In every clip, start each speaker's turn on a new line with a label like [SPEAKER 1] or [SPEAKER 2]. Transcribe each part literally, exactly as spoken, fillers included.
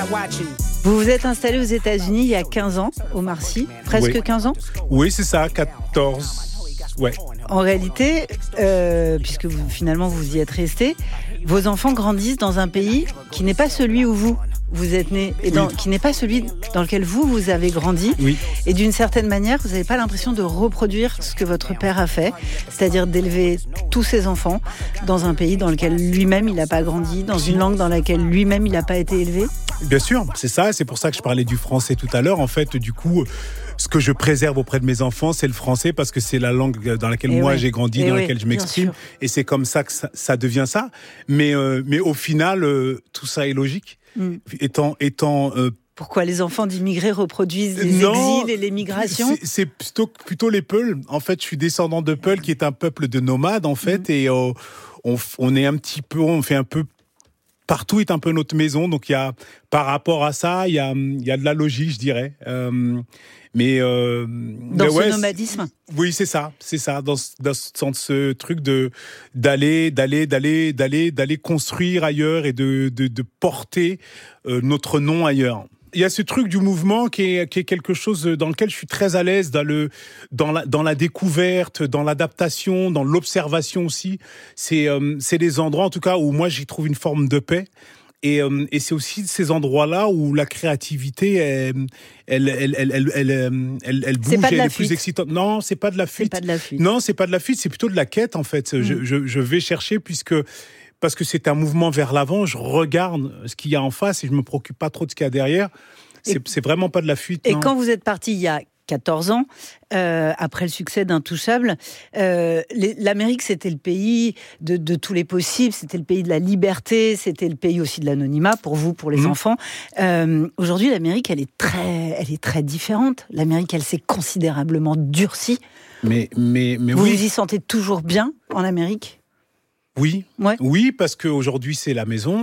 [SPEAKER 1] Vous vous êtes installé aux États-Unis il y a quinze ans, au Marcy, presque
[SPEAKER 2] oui.
[SPEAKER 1] quinze ans.
[SPEAKER 2] Oui, c'est ça, quatorze. Ouais.
[SPEAKER 1] En réalité, euh, puisque vous, finalement vous y êtes resté, vos enfants grandissent dans un pays qui n'est pas celui où vous vous êtes né, et dans, oui. qui n'est pas celui dans lequel vous, vous avez grandi.
[SPEAKER 2] Oui.
[SPEAKER 1] Et d'une certaine manière, vous n'avez pas l'impression de reproduire ce que votre père a fait, c'est-à-dire d'élever tous ses enfants dans un pays dans lequel lui-même il n'a pas grandi, dans une langue dans laquelle lui-même il n'a pas été élevé.
[SPEAKER 2] Bien sûr, c'est ça, c'est pour ça que je parlais du français tout à l'heure. En fait, du coup, ce que je préserve auprès de mes enfants, c'est le français parce que c'est la langue dans laquelle et moi ouais. j'ai grandi, et dans ouais, laquelle je m'exprime. Et c'est comme ça que ça, ça devient ça. Mais, euh, mais au final, euh, tout ça est logique. Mm. Étant, étant euh,
[SPEAKER 1] Pourquoi les enfants d'immigrés reproduisent les non, exils et les migrations ?
[SPEAKER 2] C'est, c'est plutôt, plutôt les Peuls. En fait, je suis descendant de Peuls, qui est un peuple de nomades, en fait. Mm. Et euh, on, on est un petit peu, on fait un peu... Partout est un peu notre maison, donc il y a, par rapport à ça, il y a, il y a de la logique, je dirais. Euh, mais euh,
[SPEAKER 1] dans
[SPEAKER 2] mais
[SPEAKER 1] ce
[SPEAKER 2] ouais,
[SPEAKER 1] nomadisme.
[SPEAKER 2] C'est, oui, c'est ça, c'est ça, dans, dans, dans ce truc de d'aller, d'aller, d'aller, d'aller, d'aller construire ailleurs et de de, de porter euh, notre nom ailleurs. Il y a ce truc du mouvement qui est, qui est quelque chose dans lequel je suis très à l'aise, dans, le, dans, la, dans la découverte, dans l'adaptation, dans l'observation aussi. C'est, euh, c'est des endroits, en tout cas, où moi, j'y trouve une forme de paix. Et, euh, et c'est aussi ces endroits-là où la créativité, elle, elle, elle, elle, elle, elle, elle, elle bouge, elle est plus excitante. Non, c'est pas de la fuite.
[SPEAKER 1] C'est pas de la fuite.
[SPEAKER 2] Non, c'est pas de la fuite, c'est plutôt de la quête, en fait. Mmh. Je, je, je vais chercher, puisque... Parce que c'est un mouvement vers l'avant, je regarde ce qu'il y a en face et je me préoccupe pas trop de ce qu'il y a derrière. C'est, et, c'est vraiment pas de la fuite.
[SPEAKER 1] Et
[SPEAKER 2] non.
[SPEAKER 1] Quand vous êtes parti il y a quatorze ans, euh, après le succès d'Intouchables, euh, les, l'Amérique c'était le pays de, de tous les possibles, c'était le pays de la liberté, c'était le pays aussi de l'anonymat pour vous, pour les mmh. enfants. Euh, aujourd'hui, l'Amérique, elle est très, elle est très différente. L'Amérique, elle s'est considérablement durcie.
[SPEAKER 2] Mais, mais, mais
[SPEAKER 1] vous
[SPEAKER 2] oui.
[SPEAKER 1] vous y sentez toujours bien en Amérique ?
[SPEAKER 2] Oui,
[SPEAKER 1] ouais.
[SPEAKER 2] oui, parce qu'aujourd'hui c'est la maison.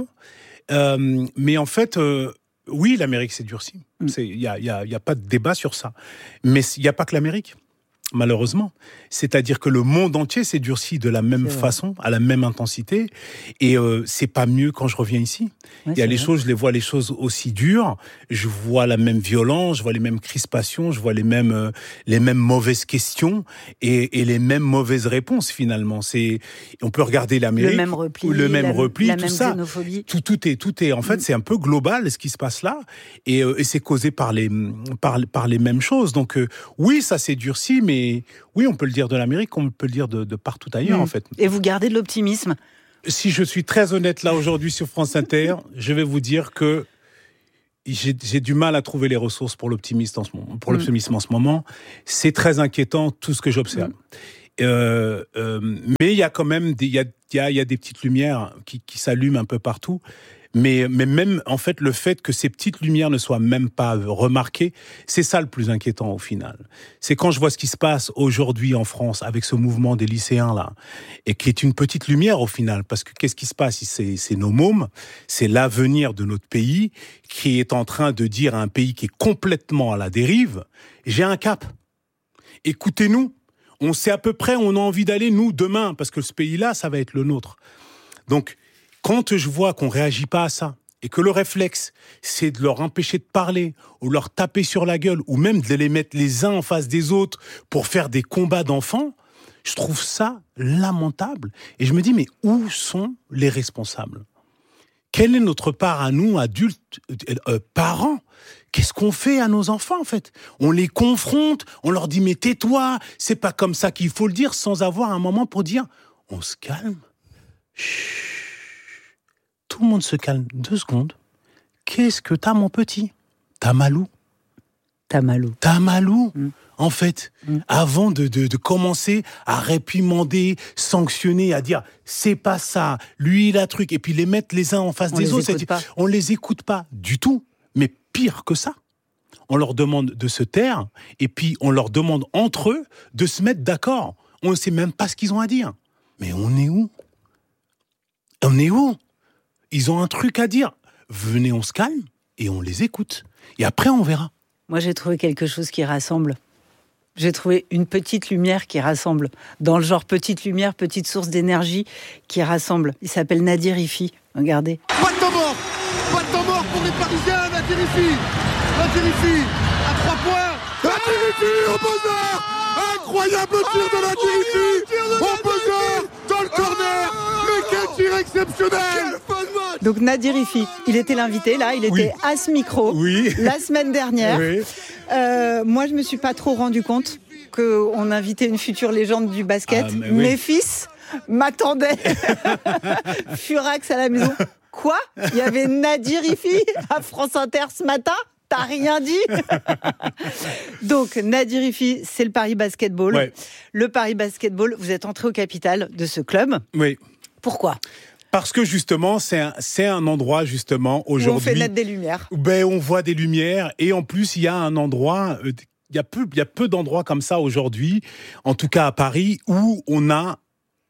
[SPEAKER 2] Euh, mais en fait, euh, oui, l'Amérique s'est durcie. Il n'y a, y a, y a pas de débat sur ça. Mais il n'y a pas que l'Amérique, malheureusement. C'est-à-dire que le monde entier s'est durci de la même façon, à la même intensité. Et euh, c'est pas mieux quand je reviens ici. Il ouais, y a les vrai. choses, je les vois les choses aussi dures. Je vois la même violence, je vois les mêmes crispations, je vois les mêmes euh, les mêmes mauvaises questions et, et les mêmes mauvaises réponses finalement. C'est, on peut regarder l'Amérique,
[SPEAKER 1] le même repli,
[SPEAKER 2] le même
[SPEAKER 1] la,
[SPEAKER 2] repli,
[SPEAKER 1] la
[SPEAKER 2] tout
[SPEAKER 1] même
[SPEAKER 2] ça.
[SPEAKER 1] Xénophobie.
[SPEAKER 2] Tout, tout est, tout est. En fait, mm. c'est un peu global ce qui se passe là, et, euh, et c'est causé par les par par les mêmes choses. Donc euh, oui, ça s'est durci, mais oui, on peut le dire de l'Amérique, on peut le dire de, de partout ailleurs, mmh. en fait.
[SPEAKER 1] Et vous gardez de l'optimisme ?
[SPEAKER 2] Si je suis très honnête là aujourd'hui sur France Inter, je vais vous dire que j'ai, j'ai du mal à trouver les ressources pour l'optimisme en ce moment. Pour mmh. l'optimisme en ce moment, c'est très inquiétant tout ce que j'observe. Mmh. Euh, euh, mais il y a quand même des, il y a, il y a, il y a des petites lumières qui, qui s'allument un peu partout. Mais, mais même, en fait, le fait que ces petites lumières ne soient même pas remarquées, c'est ça le plus inquiétant au final. C'est quand je vois ce qui se passe aujourd'hui en France avec ce mouvement des lycéens là, et qui est une petite lumière au final, parce que qu'est-ce qui se passe ? C'est, c'est nos mômes, c'est l'avenir de notre pays qui est en train de dire à un pays qui est complètement à la dérive, j'ai un cap. Écoutez-nous, on sait à peu près où on a envie d'aller, nous, demain, parce que ce pays-là, ça va être le nôtre. Donc, quand je vois qu'on ne réagit pas à ça, et que le réflexe, c'est de leur empêcher de parler, ou leur taper sur la gueule, ou même de les mettre les uns en face des autres pour faire des combats d'enfants, je trouve ça lamentable. Et je me dis, mais où sont les responsables ? Quelle est notre part à nous, adultes, euh, parents ? Qu'est-ce qu'on fait à nos enfants, en fait ? On les confronte, on leur dit, mais tais-toi, c'est pas comme ça qu'il faut le dire, sans avoir un moment pour dire, on se calme. Chut. Tout le monde se calme deux secondes. Qu'est-ce que t'as, mon petit ? T'as mal où ?
[SPEAKER 1] T'as mal où ?
[SPEAKER 2] T'as mal où ?
[SPEAKER 1] mmh.
[SPEAKER 2] En fait,
[SPEAKER 1] mmh.
[SPEAKER 2] avant de, de, de commencer à réprimander, sanctionner, à dire c'est pas ça, lui il a truc, et puis les mettre les uns en face
[SPEAKER 1] on
[SPEAKER 2] des
[SPEAKER 1] les
[SPEAKER 2] autres,
[SPEAKER 1] écoute pas.
[SPEAKER 2] On les écoute pas du tout. Mais pire que ça, on leur demande de se taire, et puis on leur demande entre eux de se mettre d'accord. On ne sait même pas ce qu'ils ont à dire. Mais on est où ? On est où ? Ils ont un truc à dire. Venez, on se calme et on les écoute. Et après, on verra.
[SPEAKER 1] Moi, j'ai trouvé quelque chose qui rassemble. J'ai trouvé une petite lumière qui rassemble. Dans le genre petite lumière, petite source d'énergie qui rassemble. Il s'appelle Nadir Rifi. Regardez.
[SPEAKER 3] Pas de temps mort ! Pas de temps mort pour les Parisiens, Nadir Riffi. Nadir Riffi à trois points. Nadir Riffi au buzzer. Incroyable tir de Nadir Riffi au buzzer dans le corner. Mais quel tir exceptionnel.
[SPEAKER 1] Donc Nadir Riffi, il était l'invité là, il était
[SPEAKER 2] Oui.
[SPEAKER 1] à ce micro
[SPEAKER 2] Oui.
[SPEAKER 1] la semaine dernière.
[SPEAKER 2] Oui.
[SPEAKER 1] Euh, moi, je me suis pas trop rendu compte qu'on invitait une future légende du basket.
[SPEAKER 2] Ah, mais oui.
[SPEAKER 1] Mes fils m'attendaient furax à la maison. Quoi ? Il y avait Nadir Riffi à France Inter ce matin ? T'as rien dit. Donc, Nadir Riffi, c'est le Paris Basketball.
[SPEAKER 2] Ouais.
[SPEAKER 1] Le Paris Basketball, vous êtes entré au capital de ce club.
[SPEAKER 2] Oui.
[SPEAKER 1] Pourquoi ?
[SPEAKER 2] Parce que justement, c'est un, c'est un endroit justement
[SPEAKER 1] Où
[SPEAKER 2] aujourd'hui.
[SPEAKER 1] on fait naître des lumières.
[SPEAKER 2] Ben, on voit des lumières et en plus, il y a un endroit, euh, il y a peu, il y a peu d'endroits comme ça aujourd'hui, en tout cas à Paris, où on a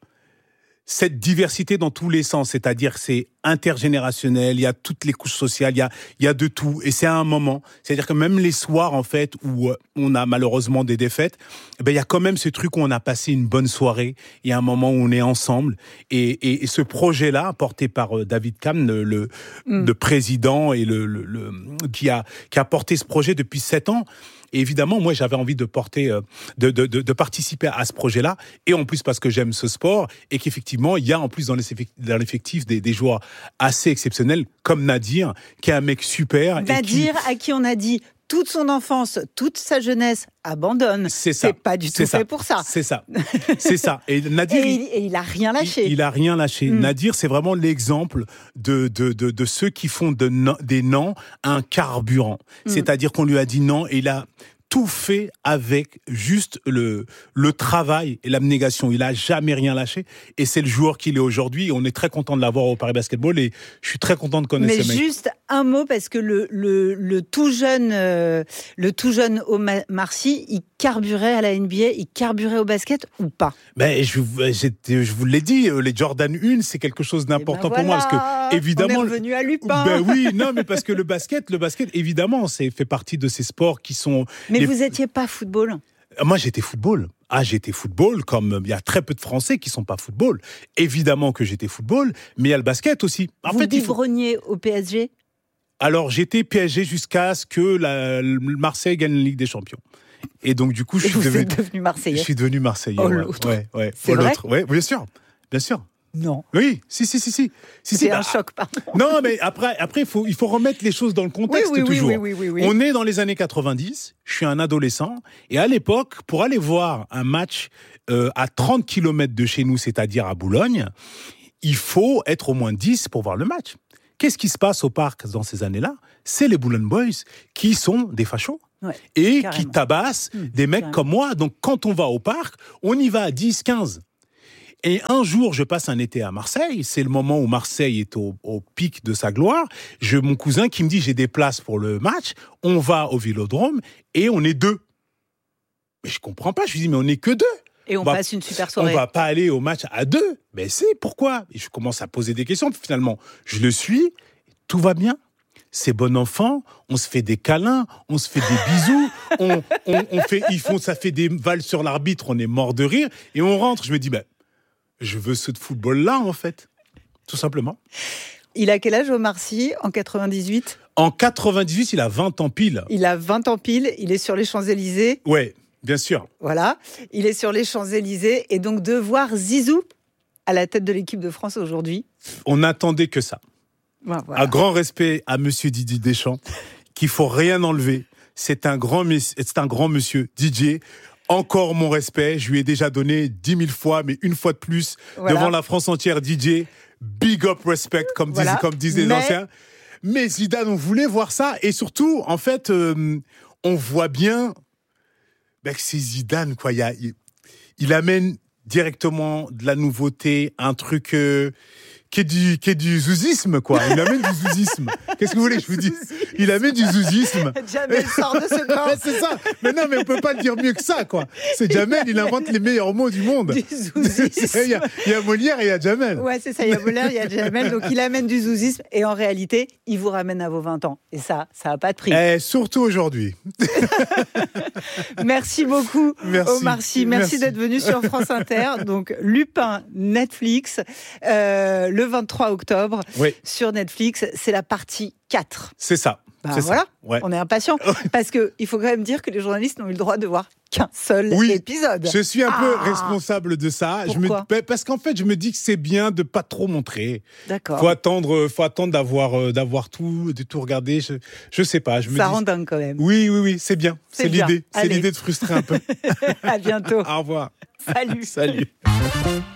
[SPEAKER 2] cette diversité dans tous les sens, c'est-à-dire c'est intergénérationnel, il y a toutes les couches sociales, il y a, il y a de tout, et c'est à un moment, c'est-à-dire que même les soirs en fait où on a malheureusement des défaites, ben il y a quand même ce truc où on a passé une bonne soirée, il y a un moment où on est ensemble, et, et, et ce projet-là porté par David Cam, le, le, mm. le président et le, le, le qui a qui a porté ce projet depuis sept ans. Et évidemment, moi, j'avais envie de porter, de, de, de, de participer à ce projet-là. Et en plus, parce que j'aime ce sport et qu'effectivement, il y a en plus dans l'effectif des, des joueurs assez exceptionnels, comme Nadir, qui est un mec super.
[SPEAKER 1] Nadir,
[SPEAKER 2] et qui...
[SPEAKER 1] à qui on a dit toute son enfance, toute sa jeunesse, abandonne.
[SPEAKER 2] C'est ça.
[SPEAKER 1] C'est pas du tout
[SPEAKER 2] ça.
[SPEAKER 1] fait pour ça.
[SPEAKER 2] C'est ça. C'est ça. Et Nadir,
[SPEAKER 1] et il, et il a rien lâché.
[SPEAKER 2] Il, il a rien lâché. Mm. Nadir, c'est vraiment l'exemple de, de, de, de ceux qui font de no, des non un carburant. Mm. C'est-à-dire qu'on lui a dit non et il a tout fait avec juste le, le travail et l'abnégation. Il a jamais rien lâché. Et c'est le joueur qu'il est aujourd'hui. On est très content de l'avoir au Paris Basketball et je suis très content de connaître
[SPEAKER 1] Mais
[SPEAKER 2] ce mec.
[SPEAKER 1] Mais juste un mot, parce que le, le, le tout jeune, euh, le tout jeune Omar Sy, il carburait à la N B A, il carburait au basket ou pas?
[SPEAKER 2] Ben, je, je vous l'ai dit, les Jordan un, c'est quelque chose d'important
[SPEAKER 1] ben voilà,
[SPEAKER 2] pour moi. Parce que, évidemment.
[SPEAKER 1] On est revenu à Lupin.
[SPEAKER 2] Ben oui, non, mais parce que le basket, le basket, évidemment, c'est fait partie de ces sports qui sont.
[SPEAKER 1] Mais
[SPEAKER 2] les...
[SPEAKER 1] vous étiez pas football?
[SPEAKER 2] Moi, j'étais football. Ah, j'étais football, comme il y a très peu de Français qui sont pas football. Évidemment que j'étais football, mais il y a le basket aussi. En
[SPEAKER 1] vous
[SPEAKER 2] fait,
[SPEAKER 1] biberonniez faut... au P S G?
[SPEAKER 2] Alors, j'étais P S G jusqu'à ce que la, Marseille gagne la Ligue des Champions. Et donc, du coup, je
[SPEAKER 1] Et
[SPEAKER 2] suis
[SPEAKER 1] vous
[SPEAKER 2] devenu,
[SPEAKER 1] êtes devenu Marseillais.
[SPEAKER 2] Je suis devenu Marseillais.
[SPEAKER 1] Oh,
[SPEAKER 2] ouais,
[SPEAKER 1] l'autre.
[SPEAKER 2] Ouais, ouais.
[SPEAKER 1] C'est
[SPEAKER 2] oh,
[SPEAKER 1] vrai
[SPEAKER 2] l'autre. Ouais, bien sûr, bien sûr.
[SPEAKER 1] Non.
[SPEAKER 2] Oui, si, si, si, si. si
[SPEAKER 1] c'est
[SPEAKER 2] si,
[SPEAKER 1] un
[SPEAKER 2] bah,
[SPEAKER 1] choc, pardon.
[SPEAKER 2] Non, mais après, après, il faut, il faut remettre les choses dans le contexte
[SPEAKER 1] oui, oui,
[SPEAKER 2] toujours.
[SPEAKER 1] Oui, oui, oui, oui.
[SPEAKER 2] On est dans les années quatre-vingt-dix. Je suis un adolescent, et à l'époque, pour aller voir un match euh, à trente kilomètres de chez nous, c'est-à-dire à Boulogne, il faut être au moins dix pour voir le match. Qu'est-ce qui se passe au parc dans ces années-là? C'est les Boulogne Boys qui sont des fachos.
[SPEAKER 1] Ouais,
[SPEAKER 2] et
[SPEAKER 1] carrément.
[SPEAKER 2] qui tabassent mmh, des mecs
[SPEAKER 1] carrément.
[SPEAKER 2] comme moi. Donc, quand on va au parc, on y va à dix, quinze. Et un jour, je passe un été à Marseille. C'est le moment où Marseille est au, au pic de sa gloire. J'ai mon cousin qui me dit, j'ai des places pour le match. On va au Vélodrome et on est deux. Mais je comprends pas. Je lui dis, mais on n'est que deux.
[SPEAKER 1] Et on, on passe va, une super soirée.
[SPEAKER 2] On va pas aller au match à deux. Mais c'est pourquoi? Et je commence à poser des questions. Puis finalement, je le suis. Tout va bien. C'est bon enfant, on se fait des câlins, on se fait des bisous, on, on, on fait, ils font, ça fait des valses sur l'arbitre, on est mort de rire, et on rentre. Je me dis, ben, je veux ce football-là, en fait, tout simplement.
[SPEAKER 1] Il a quel âge, Omar Sy, en quatre-vingt-dix-huit?
[SPEAKER 2] En quatre-vingt-dix-huit, il a vingt ans pile.
[SPEAKER 1] Il a vingt ans pile, il est sur les Champs-Élysées.
[SPEAKER 2] Ouais, bien sûr.
[SPEAKER 1] Voilà, il est sur les Champs-Élysées, et donc de voir Zizou à la tête de l'équipe de France aujourd'hui.
[SPEAKER 2] On n'attendait que ça.
[SPEAKER 1] Ben voilà.
[SPEAKER 2] Un grand respect à Monsieur Didier Deschamps, qu'il faut rien enlever. C'est un grand, c'est un grand monsieur. Didier, encore mon respect. Je lui ai déjà donné dix mille fois, mais une fois de plus, voilà. Devant la France entière, Didier, big up respect, comme, voilà. disent, comme disent les mais... anciens. Mais Zidane, on voulait voir ça. Et surtout, en fait, euh, on voit bien ben, que c'est Zidane, quoi. Il, y a, il, il amène directement de la nouveauté, un truc... Euh, qui est du, qui est du zouzisme, quoi. Il amène du zouzisme. Qu'est-ce que vous voulez que je vous dise? Il amène du zouzisme.
[SPEAKER 1] Jamel sort de ce corps.
[SPEAKER 2] C'est ça. Mais non, mais on peut pas le dire mieux que ça, quoi. C'est Jamel, il invente les meilleurs mots du monde.
[SPEAKER 1] Du zouzisme.
[SPEAKER 2] Il y a, il y a Molière et il y a Jamel.
[SPEAKER 1] Ouais, c'est ça. Il y a Molière, il y a Jamel. Donc, il amène du zouzisme. Et en réalité, il vous ramène à vos vingt ans. Et ça, ça n'a pas de prix.
[SPEAKER 2] Et surtout aujourd'hui.
[SPEAKER 1] Merci beaucoup,
[SPEAKER 2] Merci.
[SPEAKER 1] Omar Sy. Merci, Merci d'être venu sur France Inter. Donc, Lupin, Netflix. Euh, le vingt-trois octobre
[SPEAKER 2] Oui.
[SPEAKER 1] sur Netflix. C'est la partie quatre.
[SPEAKER 2] C'est ça.
[SPEAKER 1] Bah
[SPEAKER 2] c'est
[SPEAKER 1] voilà,
[SPEAKER 2] ça. Ouais.
[SPEAKER 1] On est impatients. Parce qu'il faut quand même dire que les journalistes n'ont eu le droit de voir qu'un seul
[SPEAKER 2] Oui,
[SPEAKER 1] épisode.
[SPEAKER 2] Je suis un peu
[SPEAKER 1] Ah.
[SPEAKER 2] responsable de ça. Je
[SPEAKER 1] Pourquoi
[SPEAKER 2] me, parce qu'en fait, je me dis que c'est bien de pas trop montrer.
[SPEAKER 1] D'accord.
[SPEAKER 2] Faut attendre, faut attendre d'avoir, euh, d'avoir tout, de tout regarder. Je, je sais pas. Je me
[SPEAKER 1] Ça
[SPEAKER 2] dis...
[SPEAKER 1] rend dingue quand même.
[SPEAKER 2] Oui, oui, oui, c'est bien.
[SPEAKER 1] C'est
[SPEAKER 2] C'est
[SPEAKER 1] bien.
[SPEAKER 2] l'idée. C'est
[SPEAKER 1] Allez.
[SPEAKER 2] l'idée de frustrer un peu.
[SPEAKER 1] À bientôt.
[SPEAKER 2] Au revoir.
[SPEAKER 1] Salut.
[SPEAKER 2] Salut.